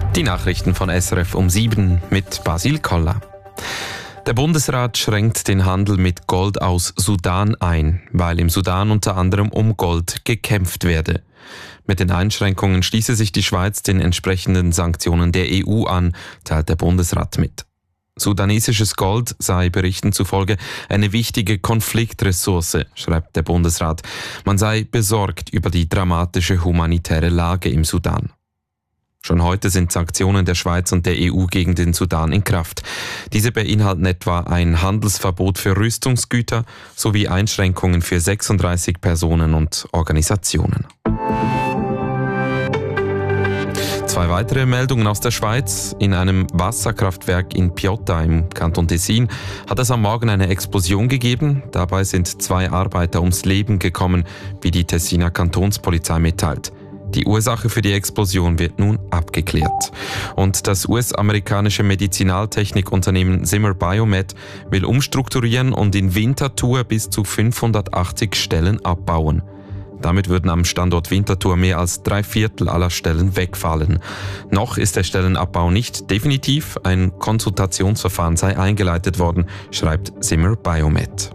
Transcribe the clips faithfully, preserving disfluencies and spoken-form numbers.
Die Nachrichten von S R F um sieben mit Basil Koller. Der Bundesrat schränkt den Handel mit Gold aus Sudan ein, weil im Sudan unter anderem um Gold gekämpft werde. Mit den Einschränkungen schließe sich die Schweiz den entsprechenden Sanktionen der E U an, teilt der Bundesrat mit. Sudanesisches Gold sei Berichten zufolge eine wichtige Konfliktressource, schreibt der Bundesrat. Man sei besorgt über die dramatische humanitäre Lage im Sudan. Schon heute sind Sanktionen der Schweiz und der E U gegen den Sudan in Kraft. Diese beinhalten etwa ein Handelsverbot für Rüstungsgüter sowie Einschränkungen für sechsunddreißig Personen und Organisationen. Zwei weitere Meldungen aus der Schweiz. In einem Wasserkraftwerk in Piotta im Kanton Tessin hat es am Morgen eine Explosion gegeben. Dabei sind zwei Arbeiter ums Leben gekommen, wie die Tessiner Kantonspolizei mitteilt. Die Ursache für die Explosion wird nun abgeklärt. Und das U S-amerikanische Medizinaltechnikunternehmen Zimmer Biomet will umstrukturieren und in Winterthur bis zu fünfhundertachtzig Stellen abbauen. Damit würden am Standort Winterthur mehr als drei Viertel aller Stellen wegfallen. Noch ist der Stellenabbau nicht definitiv. Ein Konsultationsverfahren sei eingeleitet worden, schreibt Zimmer Biomet.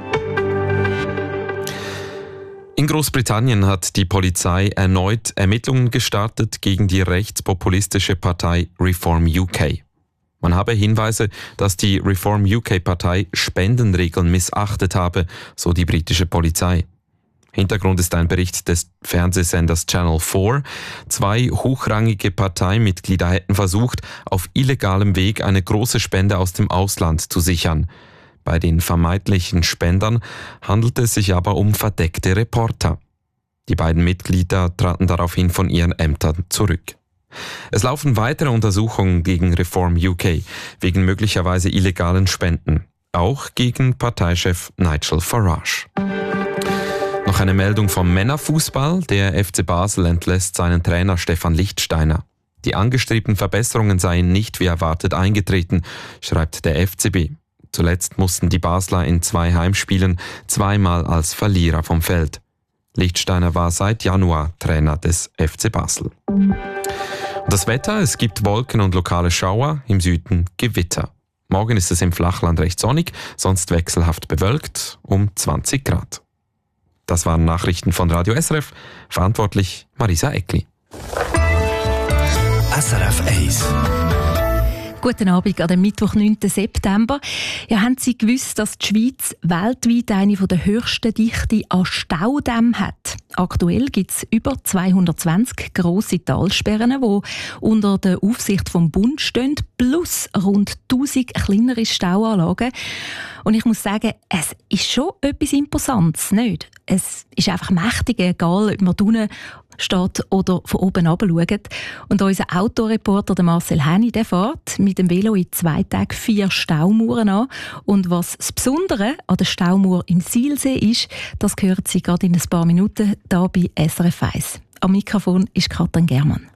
In Großbritannien hat die Polizei erneut Ermittlungen gestartet gegen die rechtspopulistische Partei Reform U K. Man habe Hinweise, dass die Reform U K-Partei Spendenregeln missachtet habe, so die britische Polizei. Hintergrund ist ein Bericht des Fernsehsenders Channel vier. Zwei hochrangige Parteimitglieder hätten versucht, auf illegalem Weg eine große Spende aus dem Ausland zu sichern. Bei den vermeintlichen Spendern handelt es sich aber um verdeckte Reporter. Die beiden Mitglieder traten daraufhin von ihren Ämtern zurück. Es laufen weitere Untersuchungen gegen Reform U K wegen möglicherweise illegalen Spenden, auch gegen Parteichef Nigel Farage. Noch eine Meldung vom Männerfußball. Der F C Basel entlässt seinen Trainer Stefan Lichtsteiner. Die angestrebten Verbesserungen seien nicht wie erwartet eingetreten, schreibt der F C B. Zuletzt mussten die Basler in zwei Heimspielen zweimal als Verlierer vom Feld. Lichtsteiner war seit Januar Trainer des F C Basel. Und das Wetter, es gibt Wolken und lokale Schauer, im Süden Gewitter. Morgen ist es im Flachland recht sonnig, sonst wechselhaft bewölkt um zwanzig Grad. Das waren Nachrichten von Radio S R F, verantwortlich Marisa Eckli. S R F eins. Guten Abend an dem Mittwoch, neunten September. Ja, haben Sie gewusst, dass die Schweiz weltweit eine der höchsten Dichte an Staudämmen hat? Aktuell gibt es über zweihundertzwanzig grosse Talsperren, die unter der Aufsicht vom Bund stehen, plus rund tausend kleinere Stauanlagen. Und ich muss sagen, es ist schon etwas Imposantes, nicht? Es ist einfach mächtig, egal ob man unten steht oder von oben herab schaut. Und unser Autoreporter Marcel Henny, der fährt mit dem Velo in zwei Tagen vier Staumauern an. Und was das Besondere an der Staumauer im Silsee ist, das hören Sie gerade in ein paar Minuten hier bei S R F eins. Am Mikrofon ist Katrin Germann.